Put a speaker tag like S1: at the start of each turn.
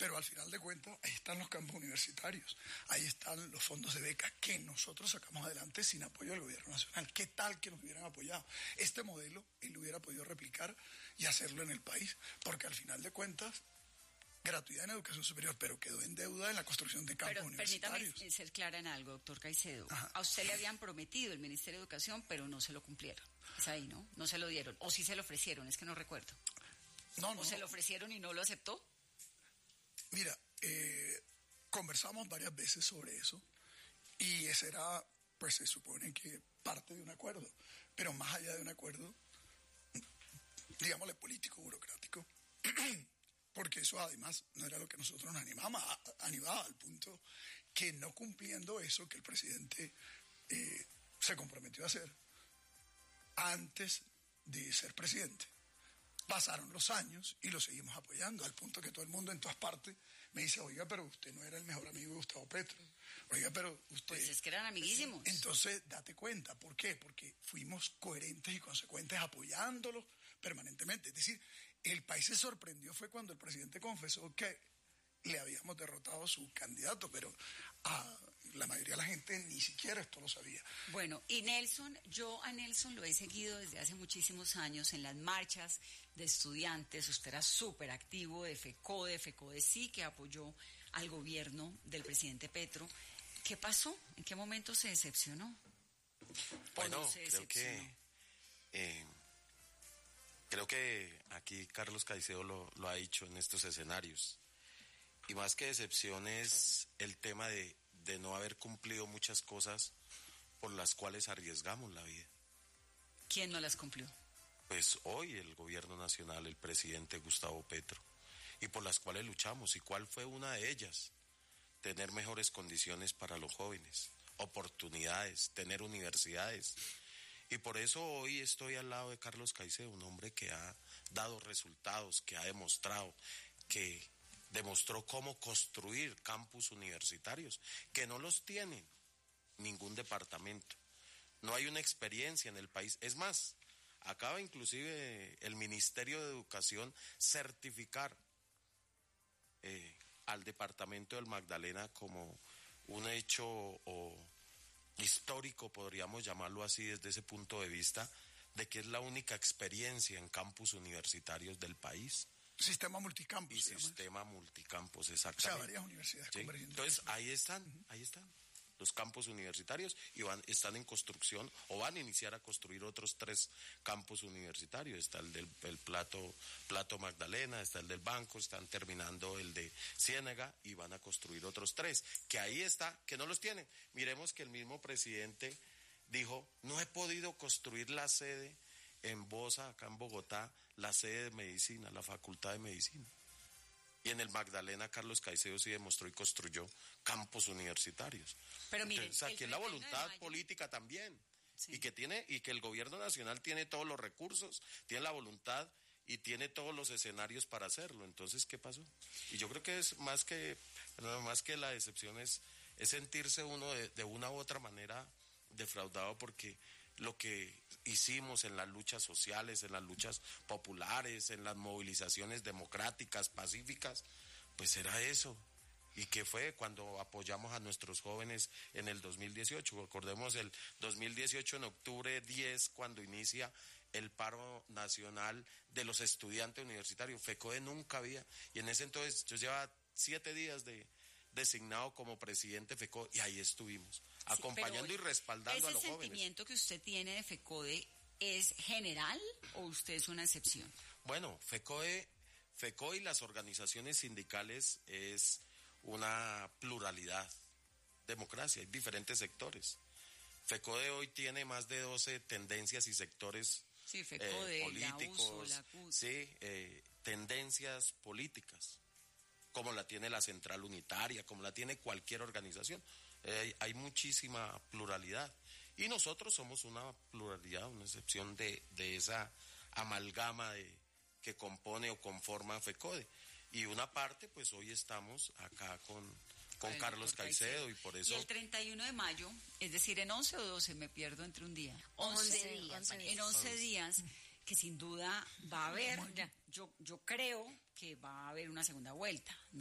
S1: Pero al final de cuentas, ahí están los campos universitarios, ahí están los fondos de becas que nosotros sacamos adelante sin apoyo del gobierno nacional. ¿Qué tal que nos hubieran apoyado? Este modelo él hubiera podido replicar y hacerlo en el país, porque al final de cuentas, gratuidad en educación superior, pero quedó en deuda en la construcción de campos universitarios.
S2: Permítame ser clara en algo, doctor Caicedo.
S1: Ajá.
S2: A usted le habían prometido el Ministerio de Educación, pero no se lo cumplieron. Es ahí, ¿no? No se lo dieron. O sí se lo ofrecieron, es que no recuerdo.
S1: No.
S2: Se lo ofrecieron y no lo aceptó.
S1: Mira, conversamos varias veces sobre eso y ese era, pues se supone que parte de un acuerdo, pero más allá de un acuerdo, digámosle político, burocrático, porque eso además no era lo que nosotros nos animaba al punto que no cumpliendo eso que el presidente se comprometió a hacer antes de ser presidente. Pasaron los años y lo seguimos apoyando, al punto que todo el mundo en todas partes me dice, oiga, pero usted no era el mejor amigo de Gustavo Petro. Oiga, pero usted...
S2: Pues es que eran amiguísimos.
S1: Entonces, date cuenta. ¿Por qué? Porque fuimos coherentes y consecuentes apoyándolo permanentemente. Es decir, el país se sorprendió fue cuando el presidente confesó que le habíamos derrotado a su candidato, pero a la mayoría de la gente ni siquiera esto lo sabía.
S2: Bueno, y Nelson, yo a Nelson lo he seguido desde hace muchísimos años en las marchas de estudiantes. Usted era súper activo de FECODE sí, que apoyó al gobierno del presidente Petro. ¿Qué pasó? ¿En qué momento se decepcionó?
S3: Bueno, creo que aquí Carlos Caicedo lo ha dicho en estos escenarios. Y más que decepción es el tema de no haber cumplido muchas cosas por las cuales arriesgamos la vida.
S2: ¿Quién no las cumplió?
S3: Pues hoy el gobierno nacional, el presidente Gustavo Petro, y por las cuales luchamos. ¿Y cuál fue una de ellas? Tener mejores condiciones para los jóvenes, oportunidades, tener universidades. Y por eso hoy estoy al lado de Carlos Caicedo, un hombre que ha dado resultados, que ha demostrado, que demostró cómo construir campus universitarios, que no los tiene ningún departamento. No hay una experiencia en el país. Es más, acaba inclusive el Ministerio de Educación certificar al departamento del Magdalena como un hecho histórico, podríamos llamarlo así desde ese punto de vista, de que es la única experiencia en campus universitarios del país.
S1: Sistema multicampus.
S3: Y sistema multicampus,
S1: O
S3: exactamente.
S1: sea, varias universidades convergiendo.
S3: Entonces, ahí están los campus universitarios y están en construcción o van a iniciar a construir otros 3 campus universitarios. Está el del Plato Magdalena, está el del Banco, están terminando el de Ciénega y van a construir otros 3, que ahí está, que no los tienen. Miremos que el mismo presidente dijo, no he podido construir la sede en Bosa, acá en Bogotá, la sede de medicina, la facultad de medicina. Y en el Magdalena, Carlos Caicedo sí demostró y construyó campos universitarios.
S2: Pero miren,
S3: entonces, aquí es la voluntad política también. Sí. Y que el gobierno nacional tiene todos los recursos, tiene la voluntad y tiene todos los escenarios para hacerlo. Entonces, ¿qué pasó? Y yo creo que es más que la decepción es sentirse uno de una u otra manera defraudado, porque lo que hicimos en las luchas sociales, en las luchas populares, en las movilizaciones democráticas, pacíficas, pues era eso. ¿Y qué fue cuando apoyamos a nuestros jóvenes en el 2018? Recordemos el 2018 en octubre 10, cuando inicia el paro nacional de los estudiantes universitarios. FECODE nunca había, y en ese entonces yo llevaba 7 días designado como presidente FECODE, y ahí estuvimos, acompañando y respaldando a los jóvenes. ¿Ese
S2: sentimiento que usted tiene de FECODE es general o usted es una excepción?
S3: Bueno, FECODE y las organizaciones sindicales es una pluralidad, democracia, hay diferentes sectores. FECODE hoy tiene más de 12 tendencias y sectores políticos,
S2: la CUS.
S3: Tendencias políticas, como la tiene la Central Unitaria, como la tiene cualquier organización. Hay muchísima pluralidad. Y nosotros somos una pluralidad, una excepción de esa amalgama que compone o conforma FECODE. Y una parte, pues hoy estamos acá con Carlos Caicedo, y por eso...
S2: Y el 31 de mayo, es decir, en 11 o 12, me pierdo entre un día. 11 días. En 11 días, que sin duda va a haber, yo creo que va a haber una segunda vuelta, ¿no?